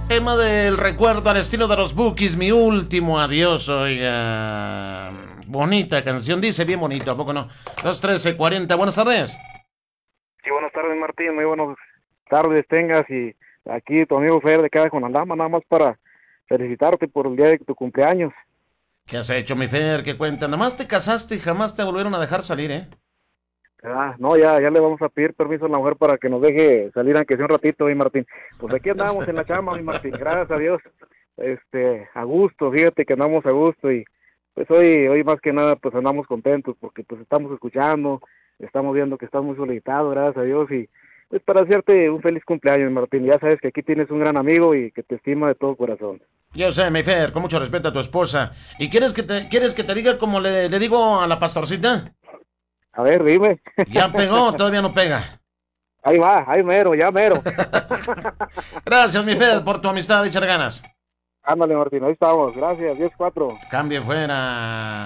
Tema del recuerdo al estilo de los Bookies, mi último adiós, oiga. Bonita canción, dice bien bonito, ¿a poco no? 2:13:40, buenas tardes. Sí, buenas tardes, Martín. Muy buenas tardes tengas. Y aquí tu amigo Fer de Cada con Aldama, nada más para felicitarte por el día de tu cumpleaños. ¿Qué has hecho, mi Fer? ¿Qué cuenta? Nada más te casaste y jamás te volvieron a dejar salir, ¿eh? No, ya le vamos a pedir permiso a la mujer para que nos deje salir aunque sea un ratito, mi Martín. Pues aquí andamos en la chamba, mi Martín. Gracias a Dios. A gusto, fíjate que andamos a gusto y pues hoy más que nada pues andamos contentos porque pues estamos escuchando, estamos viendo que estás muy solicitado, gracias a Dios y pues para hacerte un feliz cumpleaños, Martín. Ya sabes que aquí tienes un gran amigo y que te estima de todo corazón. Yo sé, mi Fer, con mucho respeto a tu esposa. ¿Y quieres que te diga como le digo a la pastorcita? A ver, dime. ¿Ya pegó o todavía no pega? Ahí va, ahí mero, ya mero. Gracias, mi Fer, por tu amistad y echar ganas. Ándale, Martín, ahí estamos. Gracias, 10-4. Cambie fuera.